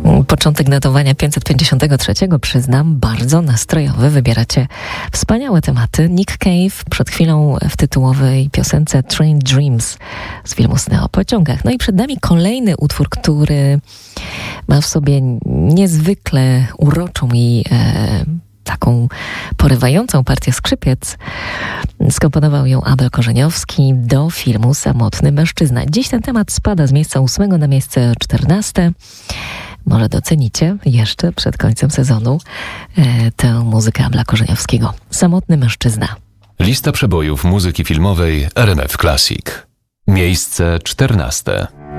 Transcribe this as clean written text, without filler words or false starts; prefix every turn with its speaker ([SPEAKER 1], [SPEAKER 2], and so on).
[SPEAKER 1] Początek datowania 553, przyznam, bardzo nastrojowy. Wybieracie wspaniałe tematy. Nick Cave przed chwilą w tytułowej piosence Train Dreams z filmu Sny o pociągach. No i przed nami kolejny utwór, który ma w sobie niezwykle uroczą i taką porywającą partię skrzypiec. Skomponował ją Abel Korzeniowski do filmu Samotny mężczyzna. Dziś ten temat spada z miejsca 8 na miejsce 14. Może docenicie jeszcze przed końcem sezonu tę muzykę Abla Korzeniowskiego. Samotny mężczyzna.
[SPEAKER 2] Lista przebojów muzyki filmowej RMF Classic. Miejsce 14.